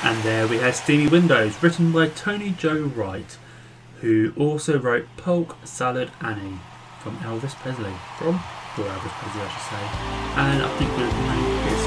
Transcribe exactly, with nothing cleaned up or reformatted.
And there we had Steamy Windows, written by Tony Joe Wright, who also wrote Polk Salad Annie from Elvis Presley. From? Or Elvis Presley, I should say. And I think we've made his